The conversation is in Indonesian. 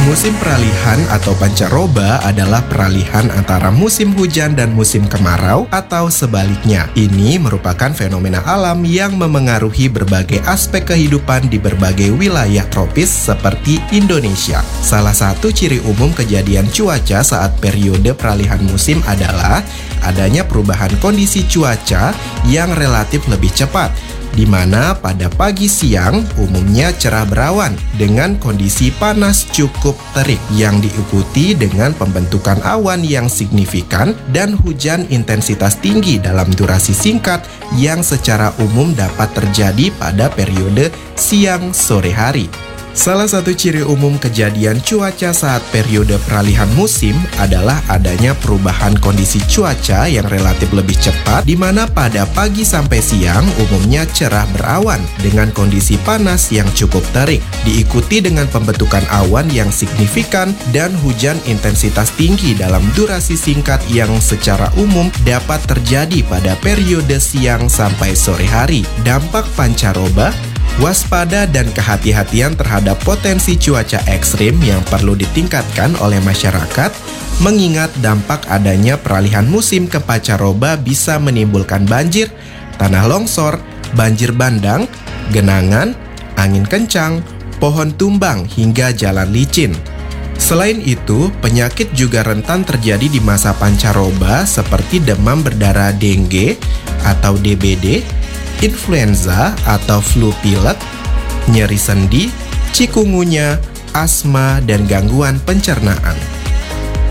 Musim peralihan atau pancaroba adalah peralihan antara musim hujan dan musim kemarau atau sebaliknya. Ini merupakan fenomena alam yang memengaruhi berbagai aspek kehidupan di berbagai wilayah tropis seperti Indonesia. Salah satu ciri umum kejadian cuaca saat periode peralihan musim adalah adanya perubahan kondisi cuaca yang relatif lebih cepat, di mana pada pagi siang umumnya cerah berawan dengan kondisi panas cukup terik yang diikuti dengan pembentukan awan yang signifikan dan hujan intensitas tinggi dalam durasi singkat yang secara umum dapat terjadi pada periode siang sore hari. Salah satu ciri umum kejadian cuaca saat periode peralihan musim adalah adanya perubahan kondisi cuaca yang relatif lebih cepat, di mana pada pagi sampai siang umumnya cerah berawan dengan kondisi panas yang cukup terik, diikuti dengan pembentukan awan yang signifikan dan hujan intensitas tinggi dalam durasi singkat yang secara umum dapat terjadi pada periode siang sampai sore hari. Dampak pancaroba: waspada dan kehati-hatian terhadap potensi cuaca ekstrim yang perlu ditingkatkan oleh masyarakat, mengingat dampak adanya peralihan musim ke pancaroba bisa menimbulkan banjir, tanah longsor, banjir bandang, genangan, angin kencang, pohon tumbang, hingga jalan licin. Selain itu, penyakit juga rentan terjadi di masa pancaroba seperti demam berdarah dengue atau DBD, influenza atau flu pilek, nyeri sendi, cikungunya, asma, dan gangguan pencernaan.